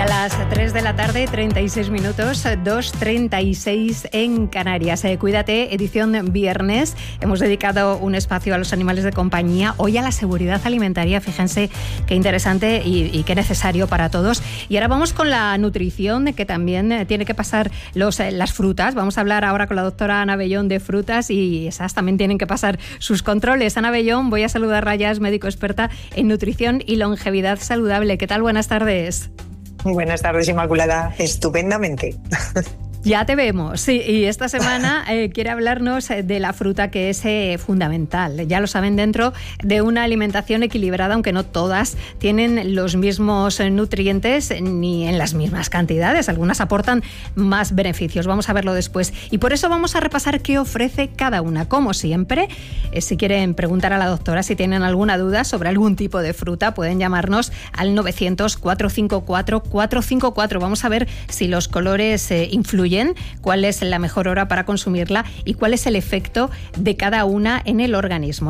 a las 3 de la tarde, 36 minutos, 2:36 en Canarias. Cuídate, edición viernes. Hemos dedicado un espacio a los animales de compañía, hoy a la seguridad alimentaria. Fíjense qué interesante y qué necesario para todos. Y ahora vamos con la nutrición, que también tiene que pasar las frutas. Vamos a hablar ahora con la doctora Ana Bellón de frutas, y esas también tienen que pasar sus controles. Ana Bellón, voy a saludarla ya, es médico experta en nutrición y longevidad saludable. ¿Qué tal? Buenas tardes. Buenas tardes, Inmaculada. Estupendamente. Ya te vemos, sí, y esta semana quiere hablarnos de la fruta, que es fundamental. Ya lo saben, dentro de una alimentación equilibrada, aunque no todas tienen los mismos nutrientes ni en las mismas cantidades. Algunas aportan más beneficios, vamos a verlo después. Y por eso vamos a repasar qué ofrece cada una. Como siempre, si quieren preguntar a la doctora, si tienen alguna duda sobre algún tipo de fruta, pueden llamarnos al 900-454-454. Vamos a ver si los colores influyen, cuál es la mejor hora para consumirla y cuál es el efecto de cada una en el organismo.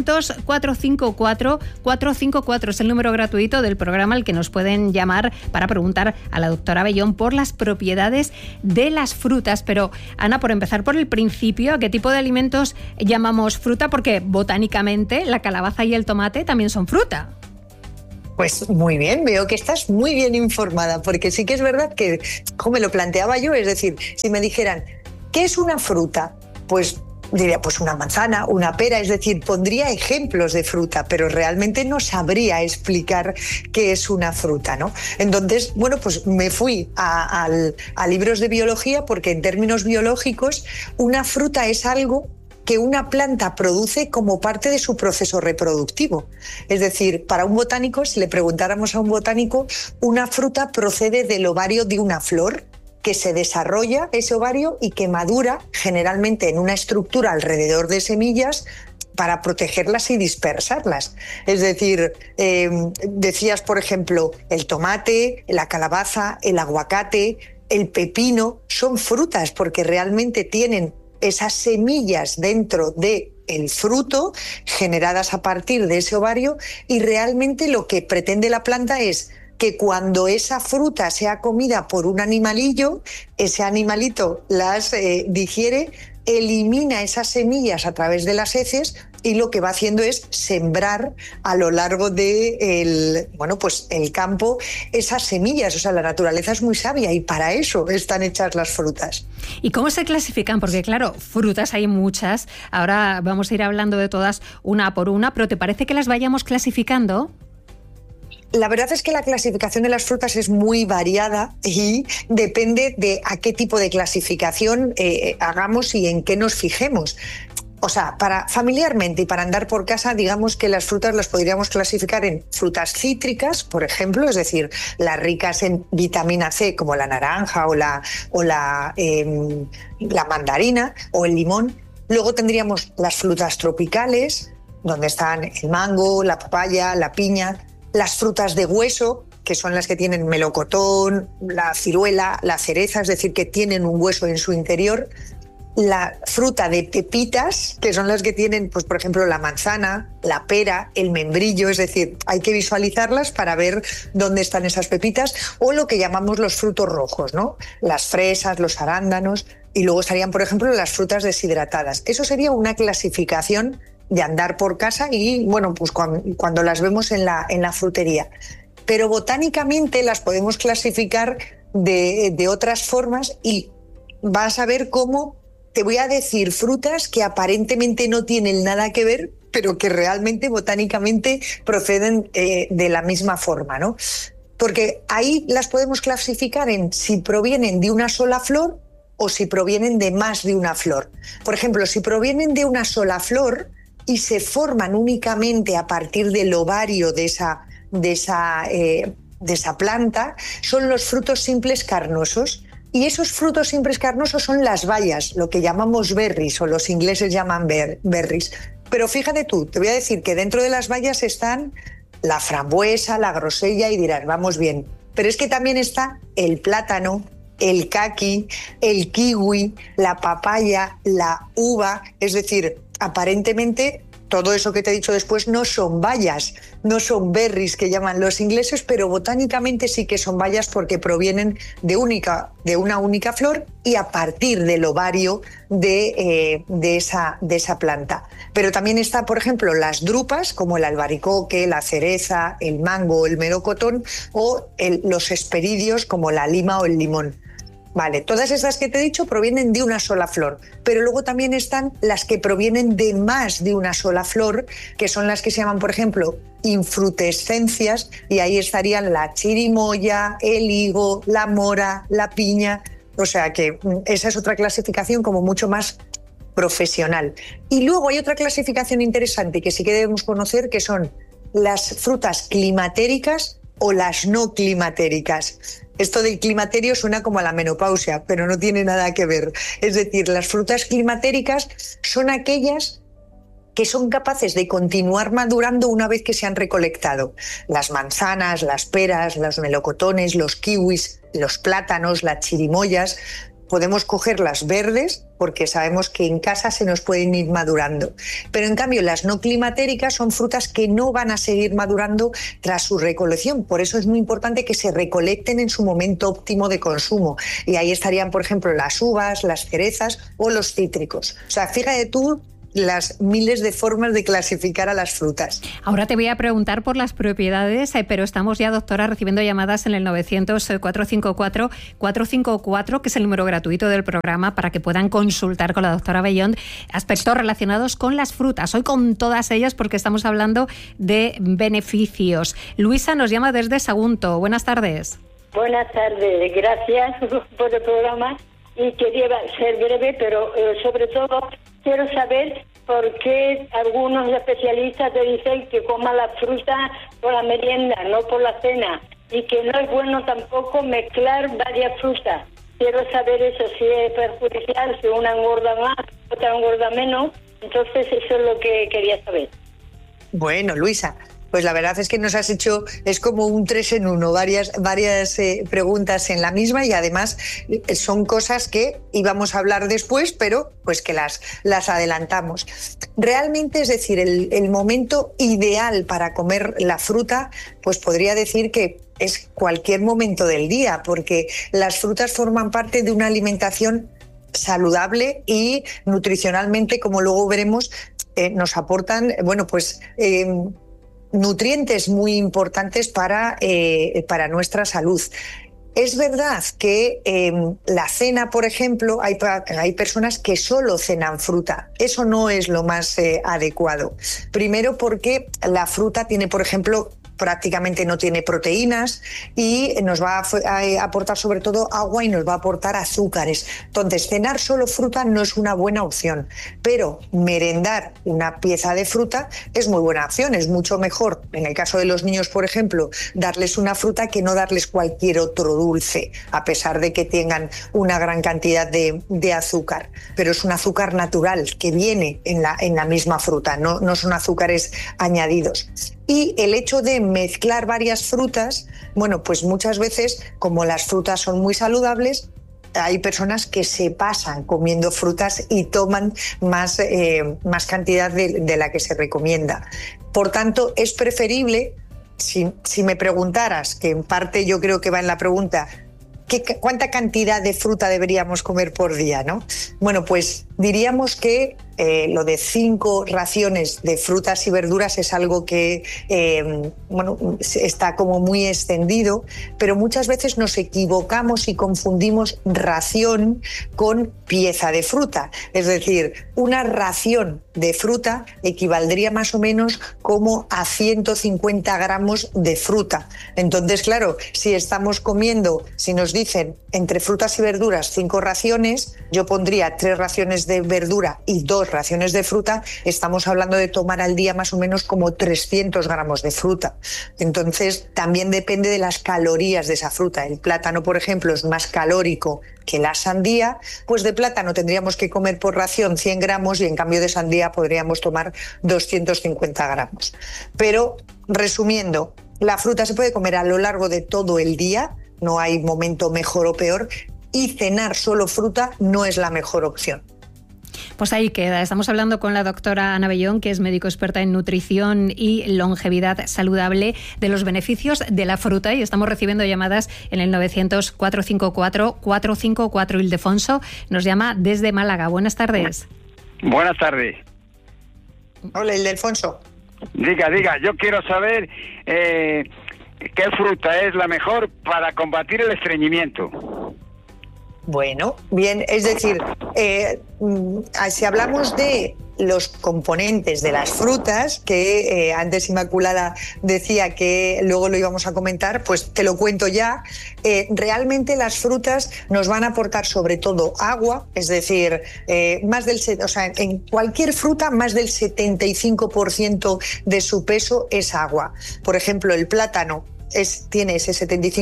900-454-454 es el número gratuito del programa al que nos pueden llamar para preguntar a la doctora Bellón por las propiedades de las frutas. Pero, Ana, por empezar por el principio, ¿a qué tipo de alimentos llamamos fruta? Porque botánicamente la calabaza y el tomate también son fruta. Pues muy bien, veo que estás muy bien informada, porque sí que es verdad que, como me lo planteaba yo, es decir, si me dijeran, ¿qué es una fruta? Pues diría, pues una manzana, una pera, es decir, pondría ejemplos de fruta, pero realmente no sabría explicar qué es una fruta, ¿no? Entonces, bueno, pues me fui a libros de biología, porque en términos biológicos, una fruta es algo que una planta produce como parte de su proceso reproductivo. Es decir, para un botánico, si le preguntáramos a un botánico, una fruta procede del ovario de una flor, que se desarrolla ese ovario y que madura generalmente en una estructura alrededor de semillas para protegerlas y dispersarlas. Es decir, decías, por ejemplo, el tomate, la calabaza, el aguacate, el pepino, son frutas porque realmente tienen esas semillas dentro del fruto generadas a partir de ese ovario, y realmente lo que pretende la planta es que cuando esa fruta sea comida por un animalillo, ese animalito las digiere, elimina esas semillas a través de las heces, y lo que va haciendo es sembrar a lo largo del el campo esas semillas. O sea, la naturaleza es muy sabia y para eso están hechas las frutas. ¿Y cómo se clasifican? Porque claro, frutas hay muchas. Ahora vamos a ir hablando de todas una por una, pero ¿te parece que las vayamos clasificando? La verdad es que la clasificación de las frutas es muy variada y depende de a qué tipo de clasificación hagamos y en qué nos fijemos. O sea, familiarmente y para andar por casa, digamos que las frutas las podríamos clasificar en frutas cítricas, por ejemplo, es decir, las ricas en vitamina C, como la naranja o la mandarina o el limón. Luego tendríamos las frutas tropicales, donde están el mango, la papaya, la piña. Las frutas de hueso, que son las que tienen melocotón, la ciruela, la cereza, es decir, que tienen un hueso en su interior. La fruta de pepitas, que son las que tienen, pues por ejemplo, la manzana, la pera, el membrillo, es decir, hay que visualizarlas para ver dónde están esas pepitas, o lo que llamamos los frutos rojos, ¿no? Las fresas, los arándanos, y luego estarían, por ejemplo, las frutas deshidratadas. Eso sería una clasificación de andar por casa y, bueno, pues cuando las vemos en la frutería. Pero botánicamente las podemos clasificar de otras formas, y vas a ver cómo te voy a decir frutas que aparentemente no tienen nada que ver, pero que realmente botánicamente proceden de la misma forma, ¿no? Porque ahí las podemos clasificar en si provienen de una sola flor o si provienen de más de una flor. Por ejemplo, si provienen de una sola flor y se forman únicamente a partir del ovario de esa planta, son los frutos simples carnosos. Y esos frutos simples carnosos son las bayas, lo que llamamos berries, o los ingleses llaman berries. Pero fíjate tú, te voy a decir que dentro de las bayas están la frambuesa, la grosella, y dirás, vamos bien. Pero es que también está el plátano, el caqui, el kiwi, la papaya, la uva. Es decir, aparentemente todo eso que te he dicho después no son bayas, no son berries que llaman los ingleses, pero botánicamente sí que son bayas porque provienen de una única flor y a partir del ovario de esa planta. Pero también está, por ejemplo, las drupas, como el albaricoque, la cereza, el mango, el melocotón, o los hesperidios, como la lima o el limón. Vale, todas estas que te he dicho provienen de una sola flor, pero luego también están las que provienen de más de una sola flor, que son las que se llaman, por ejemplo, infrutescencias, y ahí estarían la chirimoya, el higo, la mora, la piña. O sea que esa es otra clasificación como mucho más profesional. Y luego hay otra clasificación interesante que sí que debemos conocer, que son las frutas climatéricas o las no climatéricas. Esto del climaterio suena como a la menopausia, pero no tiene nada que ver. Es decir, las frutas climatéricas son aquellas que son capaces de continuar madurando una vez que se han recolectado. Las manzanas, las peras, los melocotones, los kiwis, los plátanos, las chirimoyas. Podemos cogerlas verdes porque sabemos que en casa se nos pueden ir madurando. Pero en cambio las no climatéricas son frutas que no van a seguir madurando tras su recolección. Por eso es muy importante que se recolecten en su momento óptimo de consumo. Y ahí estarían, por ejemplo, las uvas, las cerezas o los cítricos. O sea, fíjate tú las miles de formas de clasificar a las frutas. Ahora te voy a preguntar por las propiedades, pero estamos ya, doctora, recibiendo llamadas en el 900-454-454, que es el número gratuito del programa, para que puedan consultar con la doctora Bellón aspectos relacionados con las frutas. Hoy con todas ellas, porque estamos hablando de beneficios. Luisa nos llama desde Sagunto. Buenas tardes. Buenas tardes, gracias por el programa. Y quería ser breve, pero sobre todo quiero saber por qué algunos especialistas te dicen que coma la fruta por la merienda, no por la cena, y que no es bueno tampoco mezclar varias frutas. Quiero saber eso, si es perjudicial, si una engorda más, otra engorda menos. Entonces eso es lo que quería saber. Bueno, Luisa, pues la verdad es que nos has hecho, es como un 3 en 1, varias preguntas en la misma, y además son cosas que íbamos a hablar después, pero pues que las adelantamos. Realmente, es decir, el momento ideal para comer la fruta, pues podría decir que es cualquier momento del día, porque las frutas forman parte de una alimentación saludable y nutricionalmente, como luego veremos, nos aportan, nutrientes muy importantes para nuestra salud. Es verdad que la cena, por ejemplo, hay personas que solo cenan fruta. Eso no es lo más adecuado. Primero porque la fruta tiene, por ejemplo, prácticamente no tiene proteínas y nos va a aportar sobre todo agua y nos va a aportar azúcares. Entonces, cenar solo fruta no es una buena opción, pero merendar una pieza de fruta es muy buena opción. Es mucho mejor, en el caso de los niños, por ejemplo, darles una fruta que no darles cualquier otro dulce, a pesar de que tengan una gran cantidad de azúcar. Pero es un azúcar natural que viene en la misma fruta, no son azúcares añadidos. Y el hecho de mezclar varias frutas, bueno, pues muchas veces, como las frutas son muy saludables, hay personas que se pasan comiendo frutas y toman más cantidad de la que se recomienda. Por tanto, es preferible, si me preguntaras, que en parte yo creo que va en la pregunta, ¿cuánta cantidad de fruta deberíamos comer por día, ¿no? Bueno, pues diríamos que lo de 5 raciones de frutas y verduras es algo que está como muy extendido, pero muchas veces nos equivocamos y confundimos ración con pieza de fruta. Es decir, una ración de fruta equivaldría más o menos como a 150 gramos de fruta. Entonces, claro, si estamos comiendo, si nos dicen entre frutas y verduras 5 raciones, yo pondría 3 raciones de verdura y 2 raciones de fruta, estamos hablando de tomar al día más o menos como 300 gramos de fruta. Entonces, también depende de las calorías de esa fruta. El plátano, por ejemplo, es más calórico que la sandía, pues de plátano tendríamos que comer por ración 100 gramos y en cambio de sandía podríamos tomar 250 gramos. Pero, resumiendo, la fruta se puede comer a lo largo de todo el día, no hay momento mejor o peor, y cenar solo fruta no es la mejor opción. Pues ahí queda. Estamos hablando con la doctora Ana Bellón, que es médico experta en nutrición y longevidad saludable, de los beneficios de la fruta, y estamos recibiendo llamadas en el 900-454-454. Ildefonso nos llama desde Málaga. Buenas tardes. Buenas tardes. Hola, Ildefonso. Diga, yo quiero saber qué fruta es la mejor para combatir el estreñimiento. Bueno, bien, es decir, si hablamos de los componentes de las frutas, que antes Inmaculada decía que luego lo íbamos a comentar, pues te lo cuento ya. Realmente las frutas nos van a aportar sobre todo agua, es decir, en cualquier fruta más del 75% de su peso es agua. Por ejemplo, el plátano tiene ese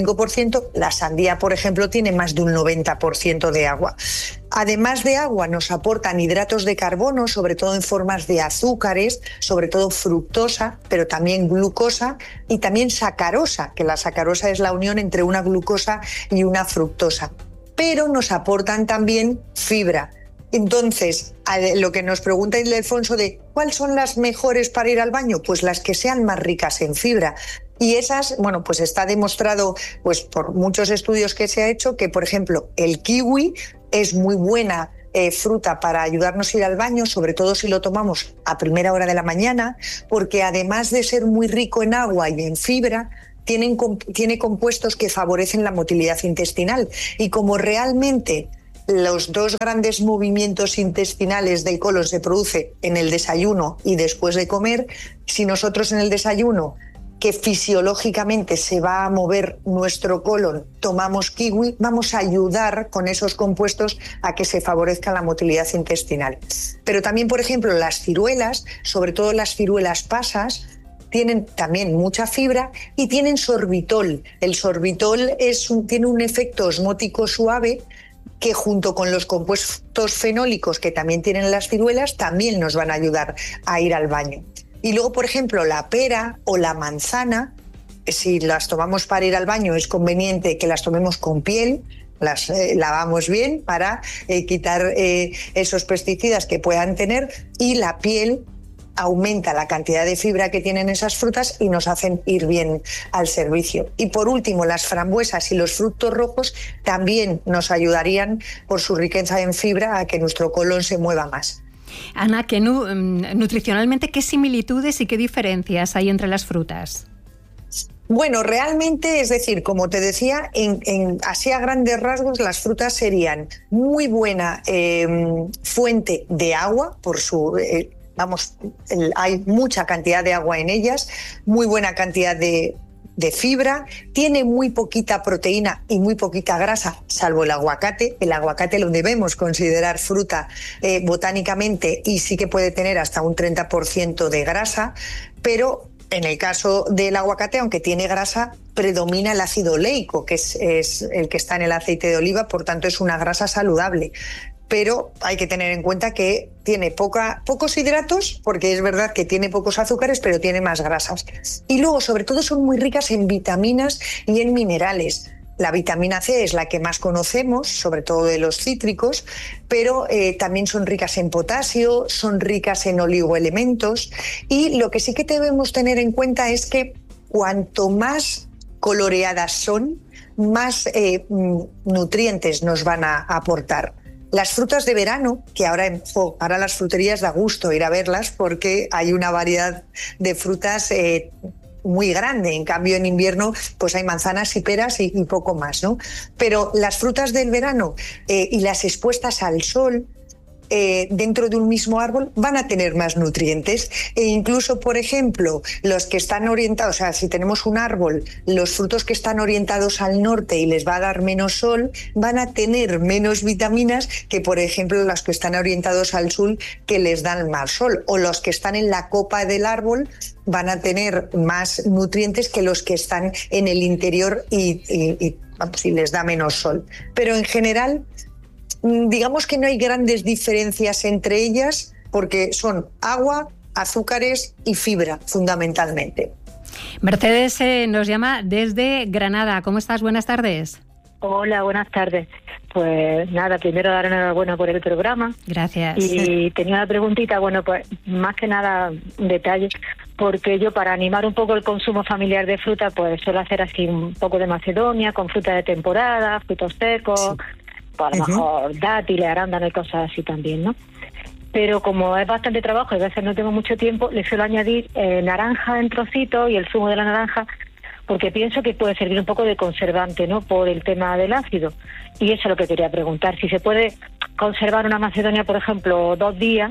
75%, la sandía, por ejemplo, tiene más de un 90% de agua. Además de agua, nos aportan hidratos de carbono, sobre todo en formas de azúcares, sobre todo fructosa, pero también glucosa y también sacarosa, que la sacarosa es la unión entre una glucosa y una fructosa. Pero nos aportan también fibra. Entonces, lo que nos pregunta Ildefonso de ¿cuáles son las mejores para ir al baño? Pues las que sean más ricas en fibra. Y esas, bueno, pues está demostrado pues por muchos estudios que se ha hecho que, por ejemplo, el kiwi es muy buena fruta para ayudarnos a ir al baño, sobre todo si lo tomamos a primera hora de la mañana, porque además de ser muy rico en agua y en fibra, tiene compuestos que favorecen la motilidad intestinal. Y como realmente los dos grandes movimientos intestinales del colon se producen en el desayuno y después de comer, si nosotros en el desayuno, que fisiológicamente se va a mover nuestro colon, tomamos kiwi, vamos a ayudar con esos compuestos a que se favorezca la motilidad intestinal. Pero también, por ejemplo, las ciruelas, sobre todo las ciruelas pasas, tienen también mucha fibra y tienen sorbitol. El sorbitol tiene un efecto osmótico suave que junto con los compuestos fenólicos que también tienen las ciruelas también nos van a ayudar a ir al baño. Y luego, por ejemplo, la pera o la manzana, si las tomamos para ir al baño, es conveniente que las tomemos con piel, las lavamos bien para quitar esos pesticidas que puedan tener, y la piel aumenta la cantidad de fibra que tienen esas frutas y nos hacen ir bien al servicio. Y por último, las frambuesas y los frutos rojos también nos ayudarían por su riqueza en fibra a que nuestro colon se mueva más. Ana, nutricionalmente, ¿qué similitudes y qué diferencias hay entre las frutas? Bueno, realmente, es decir, como te decía, así a grandes rasgos, las frutas serían muy buena fuente de agua por su... hay mucha cantidad de agua en ellas, muy buena cantidad de fibra, tiene muy poquita proteína y muy poquita grasa, salvo el aguacate. El aguacate lo debemos considerar fruta botánicamente y sí que puede tener hasta un 30% de grasa, pero en el caso del aguacate, aunque tiene grasa, predomina el ácido oleico, que es el que está en el aceite de oliva, por tanto es una grasa saludable. Pero hay que tener en cuenta que tiene pocos hidratos, porque es verdad que tiene pocos azúcares, pero tiene más grasas. Y luego, sobre todo, son muy ricas en vitaminas y en minerales. La vitamina C es la que más conocemos, sobre todo de los cítricos, pero también son ricas en potasio, son ricas en oligoelementos. Y lo que sí que debemos tener en cuenta es que cuanto más coloreadas son, más nutrientes nos van a aportar. Las frutas de verano, que ahora las fruterías da gusto ir a verlas porque hay una variedad de frutas muy grande. En cambio, en invierno pues hay manzanas y peras y poco más, ¿no? Pero las frutas del verano y las expuestas al sol dentro de un mismo árbol van a tener más nutrientes, e incluso, por ejemplo, los que están orientados, o sea, si tenemos un árbol, los frutos que están orientados al norte y les va a dar menos sol, van a tener menos vitaminas que, por ejemplo, los que están orientados al sur, que les dan más sol, o los que están en la copa del árbol van a tener más nutrientes que los que están en el interior y les da menos sol. Pero en general, digamos que no hay grandes diferencias entre ellas porque son agua, azúcares y fibra, fundamentalmente. Mercedes nos llama desde Granada. ¿Cómo estás? Buenas tardes. Hola, buenas tardes. Pues nada, primero dar enhorabuena por el programa. Gracias. Y tenía una preguntita, bueno, pues más que nada un detalle, porque yo para animar un poco el consumo familiar de fruta, pues suelo hacer así un poco de macedonia, con fruta de temporada, frutos secos, pues a lo mejor dátiles, arándanos y cosas así también, ¿no? Pero como es bastante trabajo y a veces no tengo mucho tiempo, le suelo añadir naranja en trocitos y el zumo de la naranja, porque pienso que puede servir un poco de conservante, ¿no?, por el tema del ácido. Y eso es lo que quería preguntar, si se puede conservar una macedonia, por ejemplo, 2 días,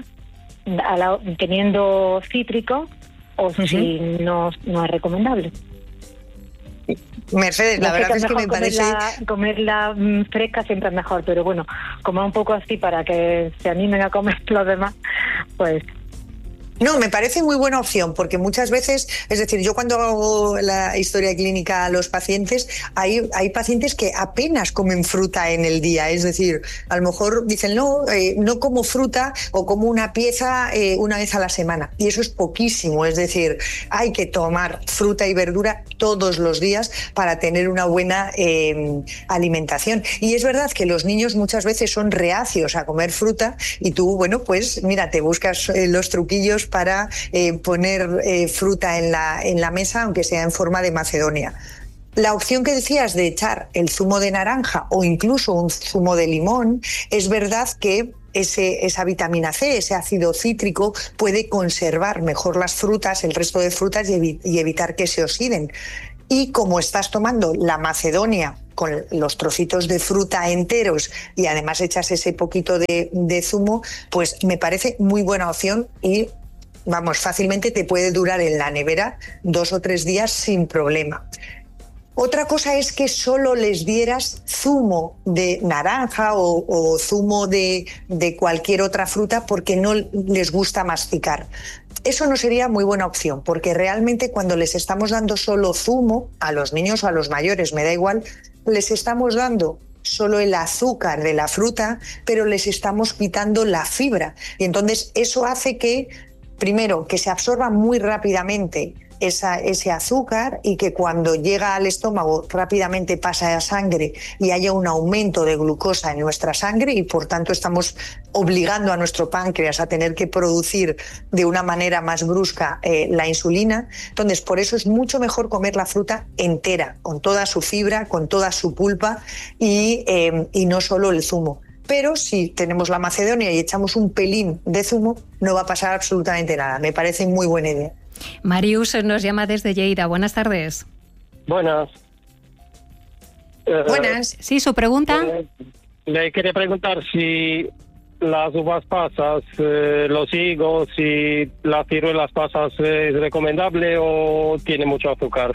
teniendo cítrico, o si no es recomendable. Mercedes, la verdad es que me parece... Comerla fresca siempre es mejor, pero bueno, como un poco así para que se animen a comer los demás, pues... No, me parece muy buena opción, porque muchas veces, es decir, yo cuando hago la historia clínica a los pacientes, hay pacientes que apenas comen fruta en el día, es decir, a lo mejor dicen, no como fruta o como una pieza una vez a la semana, y eso es poquísimo, es decir, hay que tomar fruta y verdura todos los días para tener una buena alimentación. Y es verdad que los niños muchas veces son reacios a comer fruta y tú, bueno, pues mira, te buscas los truquillos para poner fruta en la mesa, aunque sea en forma de macedonia. La opción que decías de echar el zumo de naranja o incluso un zumo de limón, es verdad que esa vitamina C, ese ácido cítrico, puede conservar mejor las frutas, el resto de frutas, y evitar que se oxiden. Y como estás tomando la macedonia con los trocitos de fruta enteros y además echas ese poquito de zumo, pues me parece muy buena opción y vamos, fácilmente te puede durar en la nevera 2 o 3 días sin problema. Otra cosa es que solo les dieras zumo de naranja o zumo de cualquier otra fruta porque no les gusta masticar. Eso no sería muy buena opción, porque realmente cuando les estamos dando solo zumo, a los niños o a los mayores, me da igual, les estamos dando solo el azúcar de la fruta, pero les estamos quitando la fibra. Y entonces eso hace que, primero, que se absorba muy rápidamente ese azúcar y que cuando llega al estómago rápidamente pasa a sangre y haya un aumento de glucosa en nuestra sangre y por tanto estamos obligando a nuestro páncreas a tener que producir de una manera más brusca la insulina. Entonces, por eso es mucho mejor comer la fruta entera, con toda su fibra, con toda su pulpa y no solo el zumo. Pero si tenemos la macedonia y echamos un pelín de zumo, no va a pasar absolutamente nada. Me parece muy buena idea. Marius nos llama desde Lleida. Buenas tardes. Buenas. Buenas. Sí, su pregunta. Le quería preguntar si las uvas pasas, los higos y las ciruelas pasas es recomendable o tiene mucho azúcar.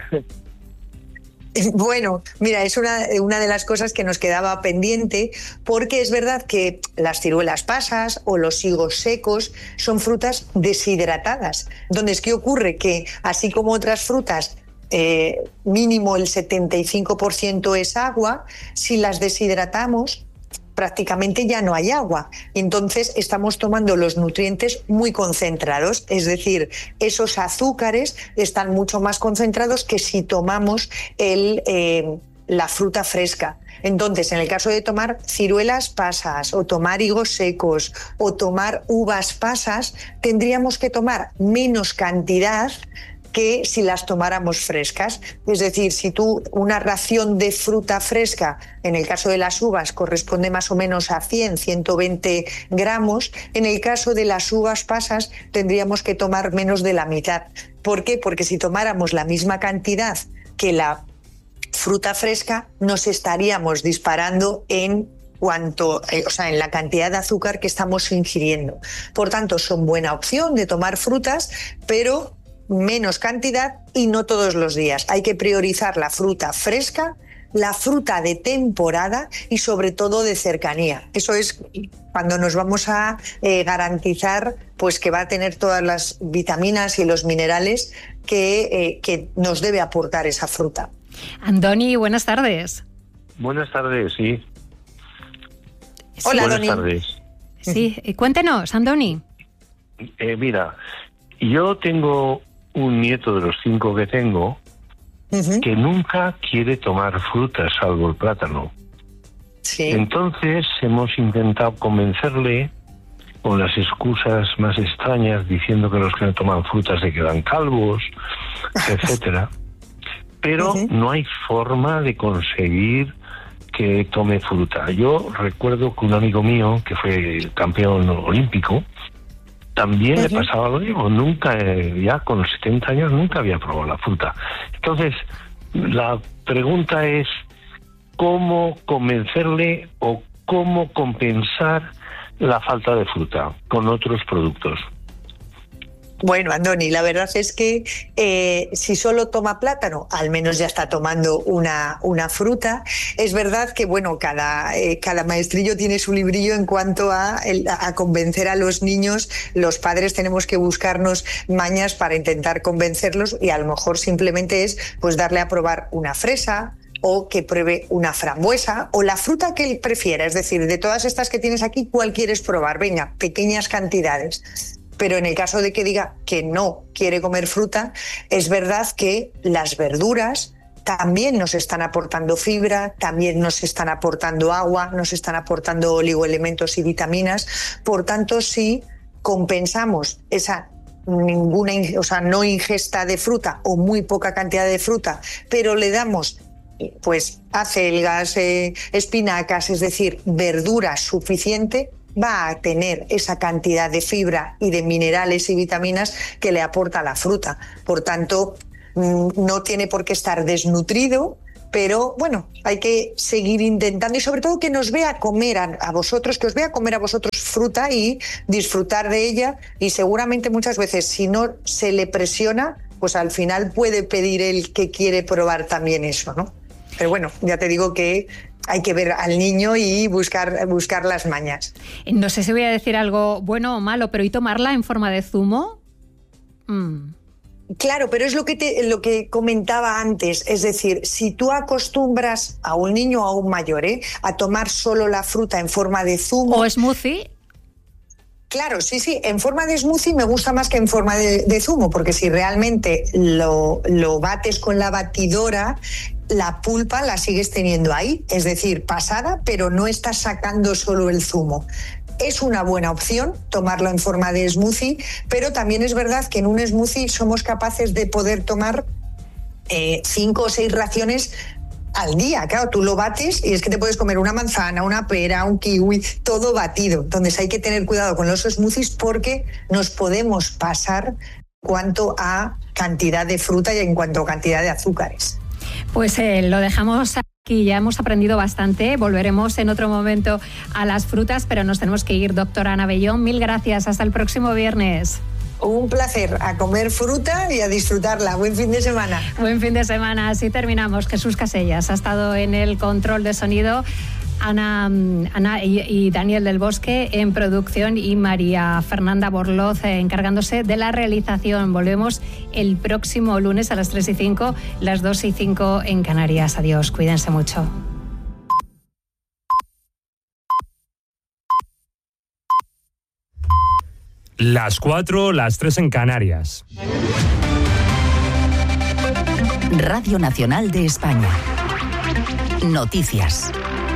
Bueno, mira, es una de las cosas que nos quedaba pendiente, porque es verdad que las ciruelas pasas o los higos secos son frutas deshidratadas. Entonces, ¿qué ocurre? Que así como otras frutas, mínimo el 75% es agua, si las deshidratamos, prácticamente ya no hay agua. Entonces estamos tomando los nutrientes muy concentrados, es decir, esos azúcares están mucho más concentrados que si tomamos la fruta fresca. Entonces, en el caso de tomar ciruelas pasas o tomar higos secos o tomar uvas pasas, tendríamos que tomar menos cantidad que si las tomáramos frescas. Es decir, si tú una ración de fruta fresca, en el caso de las uvas, corresponde más o menos a 100-120 gramos, en el caso de las uvas pasas tendríamos que tomar menos de la mitad. ¿Por qué? Porque si tomáramos la misma cantidad que la fruta fresca, nos estaríamos disparando en la cantidad de azúcar que estamos ingiriendo. Por tanto, son buena opción de tomar frutas, pero menos cantidad y no todos los días. Hay que priorizar la fruta fresca, la fruta de temporada y sobre todo de cercanía. Eso es cuando nos vamos a garantizar pues que va a tener todas las vitaminas y los minerales que nos debe aportar esa fruta. Andoni, buenas tardes. Buenas tardes, sí. Hola, buenas Andoni. Tardes. Sí, cuéntenos, Andoni. Mira, yo tengo un nieto de los 5 que tengo que nunca quiere tomar frutas, salvo el plátano. Sí. Entonces hemos intentado convencerle con las excusas más extrañas, diciendo que los que no toman frutas se quedan calvos, etcétera. Pero no hay forma de conseguir que tome fruta. Yo recuerdo que un amigo mío, que fue campeón olímpico, también le pasaba lo mismo. Nunca, ya con 70 años, nunca había probado la fruta. Entonces, la pregunta es, ¿cómo convencerle o cómo compensar la falta de fruta con otros productos? Bueno, Andoni, la verdad es que si solo toma plátano, al menos ya está tomando una fruta. Es verdad que, bueno, cada maestrillo tiene su librillo en cuanto a convencer a los niños. Los padres tenemos que buscarnos mañas para intentar convencerlos, y a lo mejor simplemente es pues darle a probar una fresa, o que pruebe una frambuesa, o la fruta que él prefiera. Es decir, de todas estas que tienes aquí, ¿cuál quieres probar? Venga, pequeñas cantidades. Pero en el caso de que diga que no quiere comer fruta, es verdad que las verduras también nos están aportando fibra, también nos están aportando agua, nos están aportando oligoelementos y vitaminas. Por tanto, si compensamos esa no ingesta de fruta o muy poca cantidad de fruta, pero le damos pues acelgas, espinacas, es decir, verdura suficiente, va a tener esa cantidad de fibra y de minerales y vitaminas que le aporta la fruta. Por tanto, no tiene por qué estar desnutrido, pero bueno, hay que seguir intentando, y sobre todo que nos vea comer a vosotros, que os vea comer a vosotros fruta y disfrutar de ella, y seguramente muchas veces, si no se le presiona, pues al final puede pedir el que quiere probar también eso, ¿no? Pero bueno, ya te digo que hay que ver al niño y buscar las mañas. No sé si voy a decir algo bueno o malo, pero ¿y tomarla en forma de zumo? Claro, pero es lo que comentaba antes. Es decir, si tú acostumbras a un niño o a un mayor a tomar solo la fruta en forma de zumo... ¿O smoothie? Claro, sí, en forma de smoothie me gusta más que en forma de zumo, porque si realmente lo bates con la batidora, la pulpa la sigues teniendo ahí, es decir, pasada, pero no estás sacando solo el zumo. Es una buena opción tomarlo en forma de smoothie, pero también es verdad que en un smoothie somos capaces de poder tomar 5 o 6 raciones al día. Claro, tú lo bates y es que te puedes comer una manzana, una pera, un kiwi, todo batido. Entonces hay que tener cuidado con los smoothies porque nos podemos pasar en cuanto a cantidad de fruta y en cuanto a cantidad de azúcares. Pues lo dejamos aquí, ya hemos aprendido bastante. Volveremos en otro momento a las frutas, pero nos tenemos que ir. Doctora Ana Bellón, mil gracias. Hasta el próximo viernes. Un placer, a comer fruta y a disfrutarla. Buen fin de semana. Buen fin de semana. Así terminamos. Jesús Casellas ha estado en el control de sonido, Ana y Daniel del Bosque en producción y María Fernanda Borloz encargándose de la realización. Volvemos el próximo lunes a las 3:05, las 2:05 en Canarias. Adiós, cuídense mucho. Las 4, las 3 en Canarias. Radio Nacional de España. Noticias.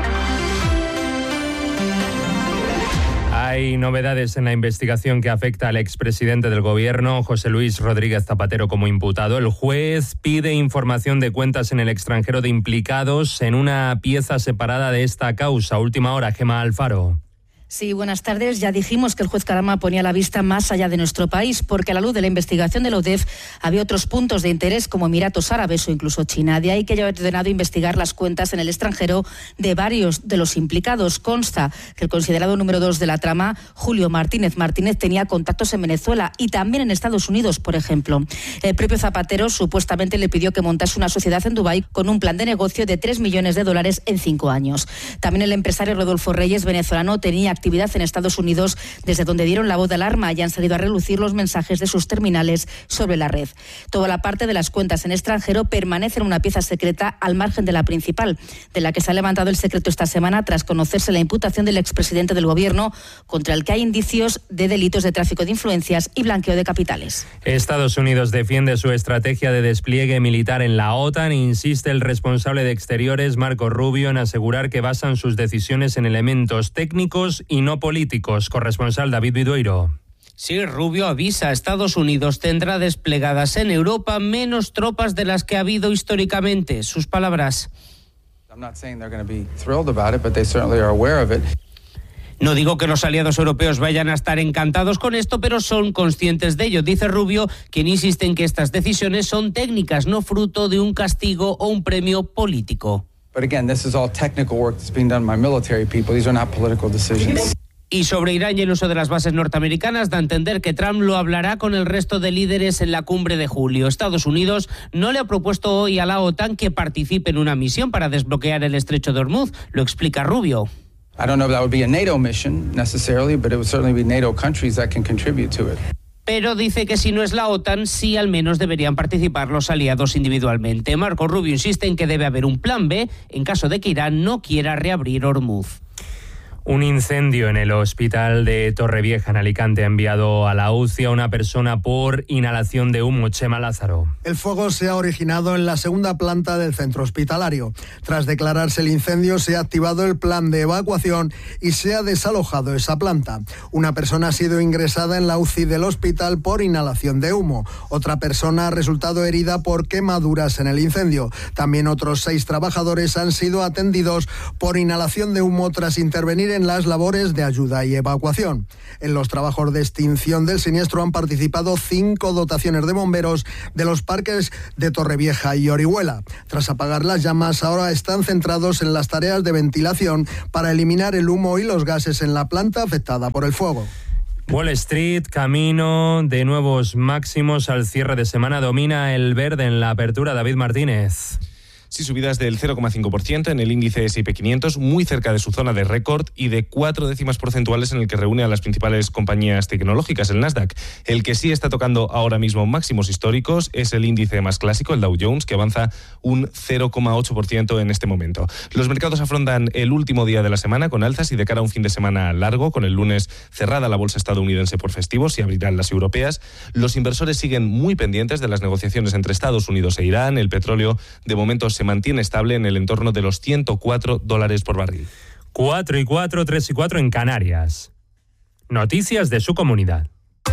Hay novedades en la investigación que afecta al expresidente del gobierno, José Luis Rodríguez Zapatero, como imputado. El juez pide información de cuentas en el extranjero de implicados en una pieza separada de esta causa. Última hora, Gemma Alfaro. Sí, buenas tardes. Ya dijimos que el juez Carama ponía la vista más allá de nuestro país, porque a la luz de la investigación de la UDEF había otros puntos de interés como Emiratos Árabes o incluso China. De ahí que haya ordenado investigar las cuentas en el extranjero de varios de los implicados. Consta que el considerado número 2 de la trama, Julio Martínez, tenía contactos en Venezuela y también en Estados Unidos, por ejemplo. El propio Zapatero supuestamente le pidió que montase una sociedad en Dubái con un plan de negocio de $3 millones en 5 años. También el empresario Rodolfo Reyes, venezolano, tenía actividades actividad en Estados Unidos, desde donde dieron la voz de alarma y han salido a relucir los mensajes de sus terminales sobre la red. Toda la parte de las cuentas en extranjero permanece en una pieza secreta al margen de la principal, de la que se ha levantado el secreto esta semana tras conocerse la imputación del expresidente del Gobierno, contra el que hay indicios de delitos de tráfico de influencias y blanqueo de capitales. Estados Unidos defiende su estrategia de despliegue militar en la OTAN e insiste el responsable de Exteriores, Marco Rubio, en asegurar que basan sus decisiones en elementos técnicos y no políticos. Corresponsal David Vidueiro. Sí, Rubio avisa, Estados Unidos tendrá desplegadas en Europa menos tropas de las que ha habido históricamente. Sus palabras. No digo que los aliados europeos vayan a estar encantados con esto, pero son conscientes de ello. Dice Rubio, quien insiste en que estas decisiones son técnicas, no fruto de un castigo o un premio político. Y sobre Irán y el uso de las bases norteamericanas, da a entender que Trump lo hablará con el resto de líderes en la cumbre de julio. Estados Unidos no le ha propuesto hoy a la OTAN que participe en una misión para desbloquear el estrecho de Hormuz. Lo explica Rubio. Pero dice que si no es la OTAN, sí al menos deberían participar los aliados individualmente. Marco Rubio insiste en que debe haber un plan B en caso de que Irán no quiera reabrir Hormuz. Un incendio en el hospital de Torrevieja, en Alicante, ha enviado a la UCI a una persona por inhalación de humo. Chema Lázaro. El fuego se ha originado en la segunda planta del centro hospitalario. Tras declararse el incendio, se ha activado el plan de evacuación y se ha desalojado esa planta. Una persona ha sido ingresada en la UCI del hospital por inhalación de humo. Otra persona ha resultado herida por quemaduras en el incendio. También otros 6 trabajadores han sido atendidos por inhalación de humo tras intervenir en las labores de ayuda y evacuación. En los trabajos de extinción del siniestro han participado 5 dotaciones de bomberos de los parques de Torrevieja y Orihuela. Tras apagar las llamas, ahora están centrados en las tareas de ventilación para eliminar el humo y los gases en la planta afectada por el fuego. Wall Street, camino de nuevos máximos al cierre de semana. Domina el verde en la apertura. David Martínez. Sí, subidas del 0,5% en el índice S&P 500, muy cerca de su zona de récord y de 4 décimas porcentuales en el que reúne a las principales compañías tecnológicas, el Nasdaq. El que sí está tocando ahora mismo máximos históricos es el índice más clásico, el Dow Jones, que avanza un 0,8% en este momento. Los mercados afrontan el último día de la semana con alzas y de cara a un fin de semana largo, con el lunes cerrada la bolsa estadounidense por festivos y abrirán las europeas. Los inversores siguen muy pendientes de las negociaciones entre Estados Unidos e Irán. El petróleo, de momento, se mantiene estable en el entorno de los $104 por barril. 4 y 4, 3 y 4 en Canarias. Noticias de su comunidad.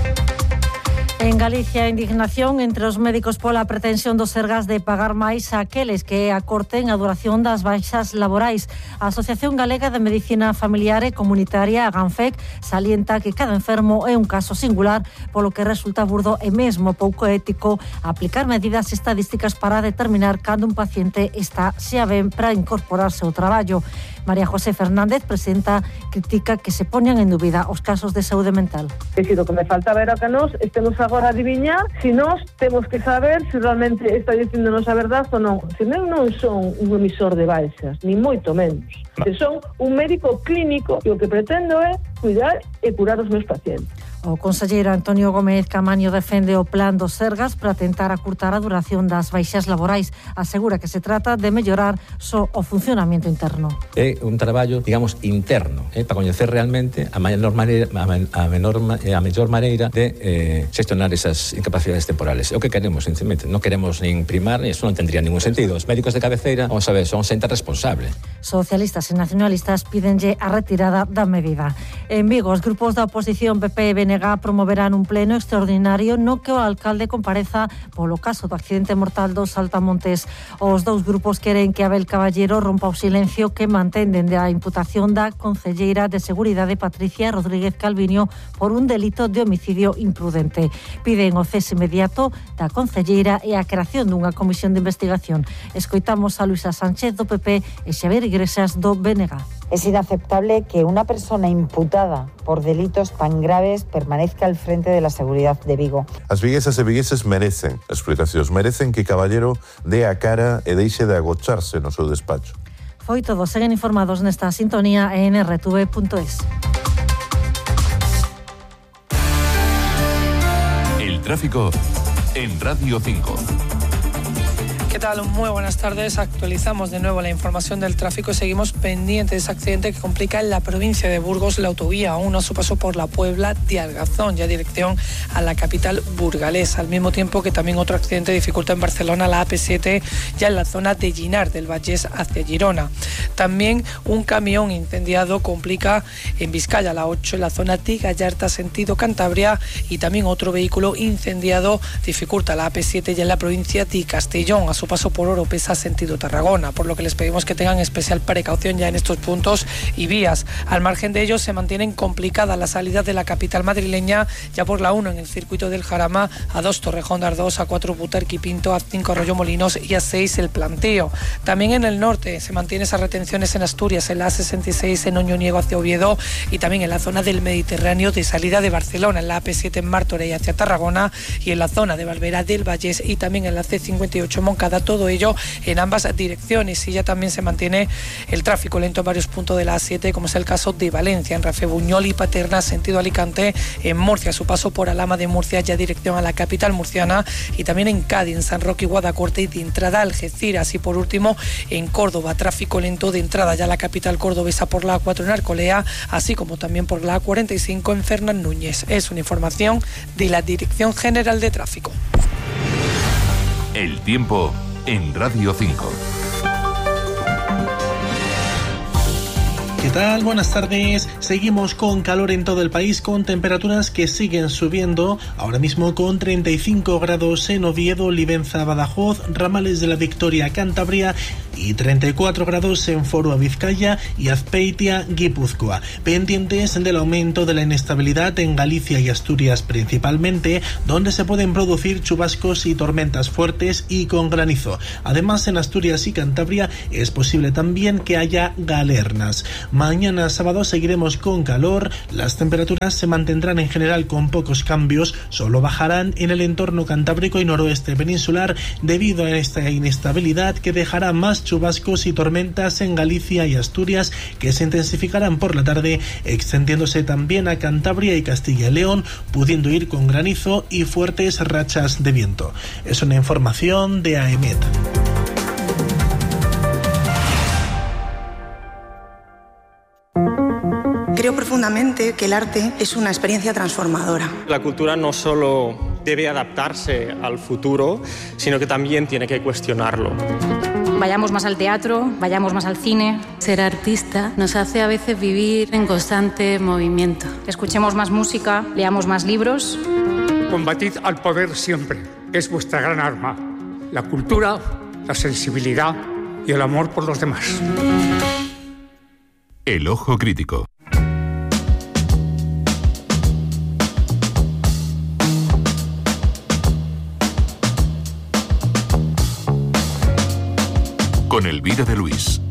En Galicia, indignación entre os médicos pola pretensión dos Sergas de pagar máis a aqueles que acorten a duración das baixas laborais. A Asociación Galega de Medicina Familiar e Comunitaria, a GANFEC, salienta que cada enfermo é un caso singular, polo que resulta burdo e mesmo pouco ético aplicar medidas estadísticas para determinar cando un paciente está xa ben para incorporarse ao traballo. María José Fernández, presidenta, critica que se poñan en dúbida os casos de saúde mental. É dicir, o que me falta ver é que nós estemos agora a adiviñar se nós temos que saber se realmente está dicíndonos a verdade ou non. Se non son un emisor de baixas, ni moito menos. Se son un médico clínico e o que pretendo é cuidar e curar os meus pacientes. O conselleiro Antonio Gómez Camaño defende o plan dos Sergas para tentar acurtar a duración das baixas laborais. Asegura que se trata de mellorar só o funcionamento interno. É un traballo, digamos, interno, para coñecer realmente a mellor maneira de xestionar esas incapacidades temporales. É o que queremos, sinceramente. Non queremos nin primar, eso non tendría ningún sentido. Os médicos de cabeceira, vamos a ver, son xente responsable. Socialistas e nacionalistas pídenlle a retirada da medida. En Vigo, os grupos da oposición PP e BNG promoverán un pleno extraordinario no que o alcalde compareza polo caso do accidente mortal dos Saltamontes. Os dous grupos queren que Abel Caballero rompa o silencio que mantenden da imputación da concelleira de Seguridade Patricia Rodríguez Calviño por un delito de homicidio imprudente. Piden o cese inmediato da concelleira e a creación dunha comisión de investigación. Escoitamos a Luisa Sánchez do PP e Xavier Iglesias do BNG. Es inaceptable que una persona imputada por delitos tan graves permanezca al frente de la seguridad de Vigo. As viguesas e vigueses merecen explicacións, merecen que Caballero dé a cara e deixe de agocharse no seu despacho. Foi todo, seguen informados nesta sintonía en rtv.es. tráfico en Radio 5. ¿Qué tal? Muy buenas tardes. Actualizamos de nuevo la información del tráfico y seguimos pendientes de ese accidente que complica en la provincia de Burgos la autovía 1 a su paso por la Puebla de Argazón, ya dirección a la capital burgalesa. Al mismo tiempo que también otro accidente dificulta en Barcelona la AP7, ya en la zona de Ginar del Vallés hacia Girona. También un camión incendiado complica en Vizcaya la 8 en la zona de Gallarta sentido Cantabria, y también otro vehículo incendiado dificulta la AP7 ya en la provincia de Castellón a su paso por Oropesa sentido Tarragona, por lo que les pedimos que tengan especial precaución ya en estos puntos y vías. Al margen de ellos se mantienen complicadas las salidas de la capital madrileña, ya por la 1 en el circuito del Jarama, A2 Torrejón de Ardoz, A4 Butarque y Pinto, A5 Arroyo Molinos y A6 El Planteo. También en el norte se mantienen esas retenciones en Asturias, en la A66 en Oñoniego hacia Oviedo, y también en la zona del Mediterráneo de salida de Barcelona, en la AP7 en Martorell hacia Tarragona, y en la zona de Barberá del Vallés, y también en la C58 Moncada, todo ello en ambas direcciones. Y ya también se mantiene el tráfico lento en varios puntos de la A7, como es el caso de Valencia, en Rafe-Buñol y Paterna sentido Alicante, en Murcia a su paso por Alhama de Murcia ya dirección a la capital murciana, y también en Cádiz, en San Roque y Guadacorte, y de entrada a Algeciras. Y por último en Córdoba, tráfico lento de entrada ya a la capital cordobesa por la A4 en Arcolea, así como también por la A45 en Fernán Núñez. Es una información de la Dirección General de Tráfico. El tiempo en Radio 5. ¿Qué tal? Buenas tardes. Seguimos con calor en todo el país, con temperaturas que siguen subiendo. Ahora mismo con 35 grados en Oviedo, Livenza, Badajoz, Ramales de la Victoria, Cantabria, y 34 grados en Foro, Vizcaya, y Azpeitia, Guipúzcoa. Pendientes del aumento de la inestabilidad en Galicia y Asturias principalmente, donde se pueden producir chubascos y tormentas fuertes y con granizo. Además, en Asturias y Cantabria es posible también que haya galernas. Mañana sábado seguiremos con calor, las temperaturas se mantendrán en general con pocos cambios, solo bajarán en el entorno cantábrico y noroeste peninsular debido a esta inestabilidad que dejará más chubascos y tormentas en Galicia y Asturias, que se intensificarán por la tarde, extendiéndose también a Cantabria y Castilla y León, pudiendo ir con granizo y fuertes rachas de viento. Es una información de AEMET. Creo profundamente que el arte es una experiencia transformadora. La cultura no solo debe adaptarse al futuro, sino que también tiene que cuestionarlo. Vayamos más al teatro, vayamos más al cine. Ser artista nos hace a veces vivir en constante movimiento. Escuchemos más música, leamos más libros. Combatid al poder siempre, es vuestra gran arma. La cultura, la sensibilidad y el amor por los demás. El ojo crítico. Con Elvira de Luis.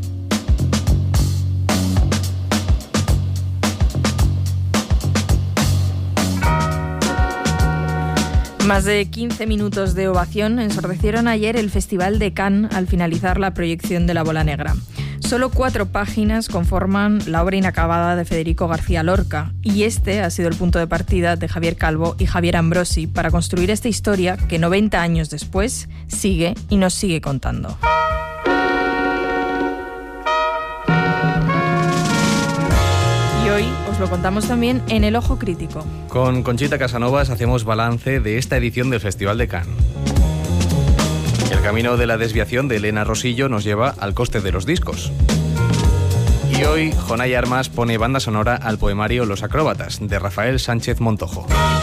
Más de 15 minutos de ovación ensordecieron ayer el Festival de Cannes al finalizar la proyección de La Bola Negra. Solo 4 páginas conforman la obra inacabada de Federico García Lorca, y este ha sido el punto de partida de Javier Calvo y Javier Ambrosi para construir esta historia que 90 años después sigue y nos sigue contando. Y hoy os lo contamos también en El Ojo Crítico. Con Conchita Casanovas hacemos balance de esta edición del Festival de Cannes. El camino de la desviación de Elena Rosillo nos lleva al coste de los discos. Y hoy, Jonay Armas pone banda sonora al poemario Los Acróbatas, de Rafael Sánchez Montojo.